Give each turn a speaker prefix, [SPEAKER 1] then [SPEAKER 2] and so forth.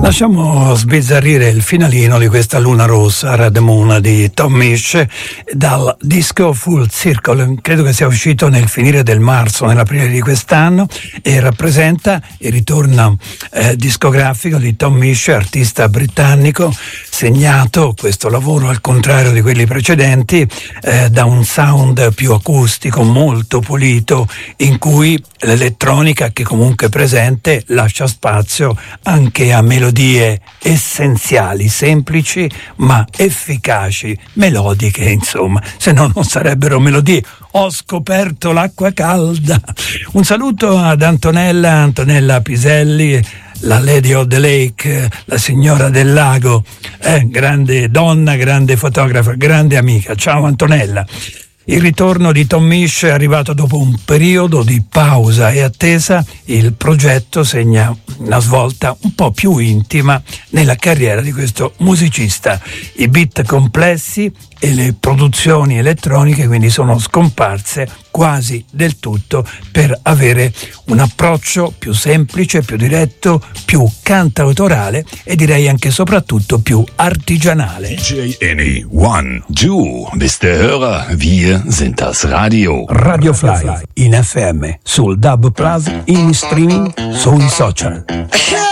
[SPEAKER 1] Lasciamo sbizzarrire il finalino di questa Luna Rossa, Red Moon di Tom Misch, dal disco Full Circle. Credo che sia uscito nel finire del marzo, nell'aprile di quest'anno, e rappresenta il ritorno discografico di Tom Misch, artista britannico, segnato questo lavoro, al contrario di quelli precedenti, da un sound più acustico, molto pulito, in cui l'elettronica, che comunque è presente, lascia spazio anche a melodie essenziali, semplici ma efficaci, melodiche, insomma, se no non sarebbero melodie. Ho scoperto l'acqua calda. Un saluto ad Antonella Piselli, la Lady of the Lake, la signora del lago, grande donna, grande fotografa, grande amica. Ciao Antonella. Il ritorno di Tom Misch è arrivato dopo un periodo di pausa e attesa. Il progetto segna una svolta un po' più intima nella carriera di questo musicista. I beat complessi e le produzioni elettroniche quindi sono scomparse quasi del tutto per avere un approccio più semplice, più diretto, più cantautorale e direi anche soprattutto più artigianale.
[SPEAKER 2] DJ Any, 1, 2, bist der Hörer, wir sind das Radio.
[SPEAKER 1] Radio Fly in FM, sul Dub Plus, in streaming, sui social.